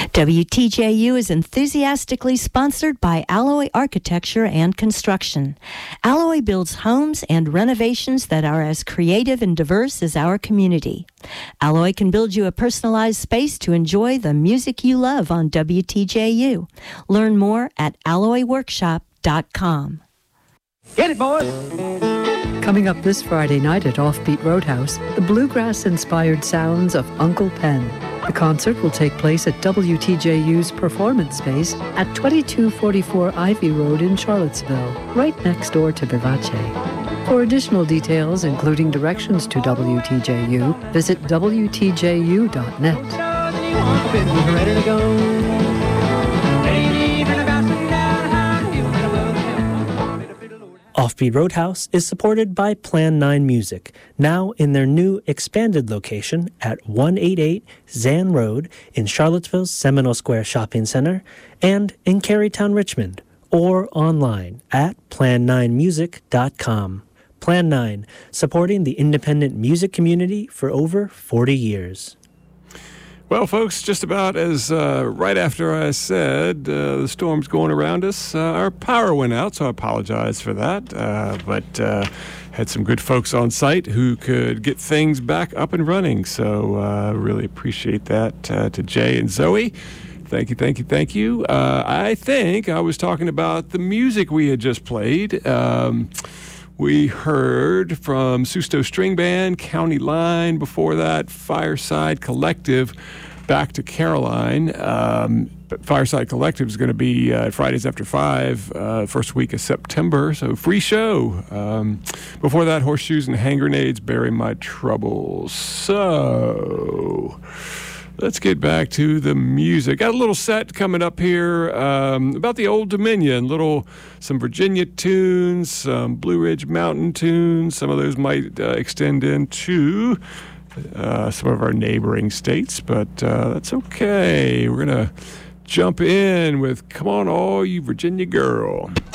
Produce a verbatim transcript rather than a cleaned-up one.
W T J U is enthusiastically sponsored by Alloy Architecture and Construction. Alloy builds homes and renovations that are as creative and diverse as our community. Alloy can build you a personalized space to enjoy the music you love on W T J U. Learn more at alloy workshop dot com. Get it, boys! Coming up this Friday night at Offbeat Roadhouse, the bluegrass-inspired sounds of Uncle Pen. The concert will take place at W T J U's Performance Space at twenty-two forty-four Ivy Road in Charlottesville, right next door to Vivace. For additional details, including directions to W T J U, visit W T J U dot net. Ready to go. Offbeat Roadhouse is supported by Plan nine Music, now in their new expanded location at one eighty-eight Zan Road in Charlottesville's Seminole Square Shopping Center and in Carytown, Richmond, or online at plan nine music dot com. Plan nine, supporting the independent music community for over forty years. Well, folks, just about as uh, right after I said uh, the storm's going around us, uh, our power went out, so I apologize for that. Uh, but uh, had some good folks on site who could get things back up and running, so uh, really appreciate that uh, to Jay and Zoe. Thank you, thank you, thank you. Uh, I think I was talking about the music we had just played. Um, We heard from Susto String Band, County Line, before that, Fireside Collective, back to Caroline. Um, Fireside Collective is going to be uh, Fridays after five, uh, first week of September, so free show. Um, before that, Horseshoes and Hand Grenades, Bury My Troubles. So let's get back to the music. Got a little set coming up here um, about the Old Dominion. Little, some Virginia tunes, some Blue Ridge Mountain tunes. Some of those might uh, extend into uh, some of our neighboring states, but uh, that's okay. We're going to jump in with Come On All You Virginia Girl.